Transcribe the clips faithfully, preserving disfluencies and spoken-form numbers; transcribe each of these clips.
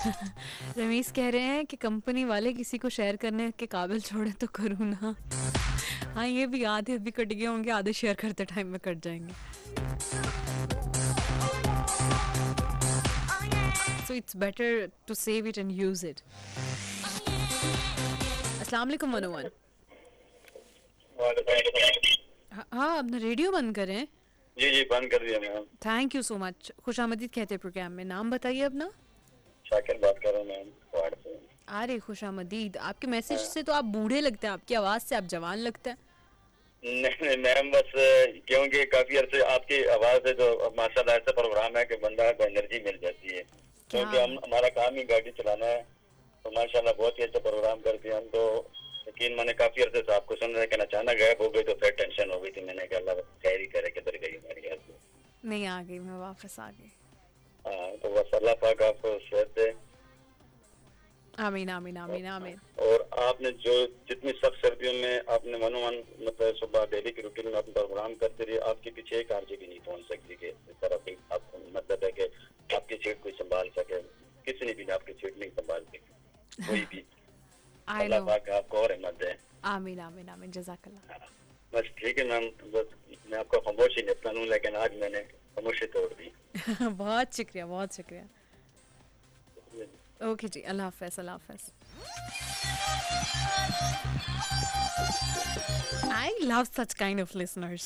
रमीज कह रहे हैं कि कंपनी वाले किसी को शेयर करने के काबिल छोड़े तो करूँ ना। हाँ, ये भी आधे अभी कट गए होंगे, आधे शेयर करते टाइम में कट जाएंगे। So it's better to save it and use it. अस्सलाम वालेकुम मनोवन। हाँ, अपना रेडियो बंद करें। जी जी बंद कर दिया ma'am. Thank you so much. खुशामदीद कहते हैं प्रोग्राम में। नाम बताइए अपना। शाकिर बात कर रहा हूँ मैम, वार्ड से। अरे खुशामदीद, आपके मैसेज से तो आप बूढ़े लगते हैं, आपकी आवाज़ से आप जवान लगते हैं। नहीं नहीं मैम, बस क्योंकि काफी अर्से आपकी आवाज से जो माशाल्लाह ऐसा प्रोग्राम है कि बंदा को एनर्जी मिल जाती है, क्योंकि हम हमारा काम ही गाड़ी चलाना है, तो माशाल्लाह बहुत ही अच्छा प्रोग्राम करते हैं हम। तो यकीन मैंने काफी अर्से से आपको सुन रहे, अचानक गायब हो गई तो फिर टेंशन हो गई थी। मैंने कहा अल्लाह खैर ही करे, किधर गई हमारी याद। नहीं, आ गई, मैं वापस आ गई। हाँ, तो बस अल्लाह पाक आपको सेहत दे। आमीन आमीन आमीन आमीन। और आपने जो जितनी सख्त सर्दियों में आपने मनोमन मतलब सुबह डेली की रूटीन में अपना प्रोग्राम करते रहे, आपके पीछे एक आरजे भी नहीं पहुंच सकती कि इस तरह की आपको मतलब है कि आपकी सीट कोई संभाल सके। किसी ने भी आपकी सीट नहीं संभाल सकी, कोई भी। अल्लाह पाक आपको और हिम्मत दे। आमीन आमीन आमीन, जज़ाकल्लाह। बस ठीक है मैम, बस मैं आपको खामोशी निपटा लूं, लेकिन आज मैंने खामोशी तोड़ दी। बहुत शुक्रिया, बहुत शुक्रिया। ओके जी, अल्लाह हाफ़िज़, अल्लाह हाफ़िज़। I love such kind of listeners.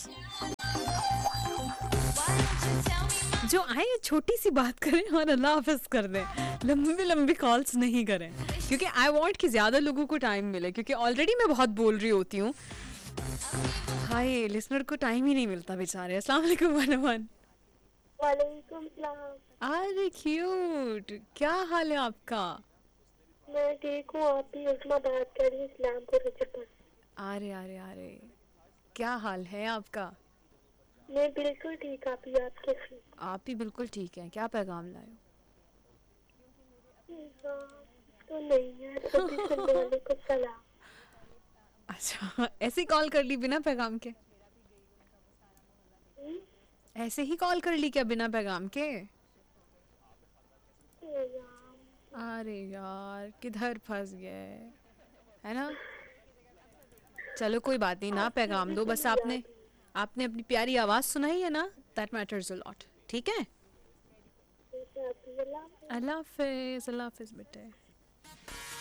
जो आए छोटी सी बात करें और अल्लाह हाफ़िज़ कर दें, लंबी लंबी कॉल्स नहीं करें, क्योंकि आई वांट कि ज़्यादा लोगों को टाइम मिले, क्योंकि ऑलरेडी मैं बहुत बोल रही होती हूँ। हाय, लिसनर को टाइम ही नहीं मिलता बेचारे। अस्सलाम वालेकुम मनोवन। वालेकुम सलाम। अरे क्यूट, क्या हाल है आपका? मैं ठीक हूँ, आप भी? उस्मा बात कर रही हूँ इस्लामपुर रजब। अरे अरे अरे, क्या हाल है आपका? मैं बिल्कुल ठीक, आप ही आप कैसे? आप भी बिल्कुल ठीक हैं। क्या पैगाम लाए हो? तो नहीं है, सभी सुनने वाले को सलाम। अच्छा, ऐसे कॉल कर ली बिना पैगाम के? हुँ? ऐसे ही कॉल कर ली क्या बिना पैगाम के? अरे यार, किधर फंस गए, है ना? चलो कोई बात नहीं, ना पैगाम दो, बस आपने आपने अपनी प्यारी आवाज़ सुनाई है ना, दैट मैटर्स अ लॉट। ठीक है, अल्लाह हाफ़िज़, अल्लाह हाफ़िज़ बेटे।